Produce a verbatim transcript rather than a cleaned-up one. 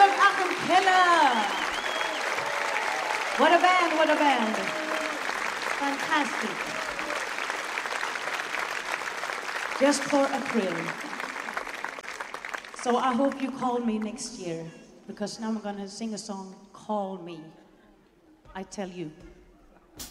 Herb Akam. What a band, what a band. Fantastic. Just for a thrill. So I hope you call me next year, because now I'm gonna sing a song, Call Me. I tell you.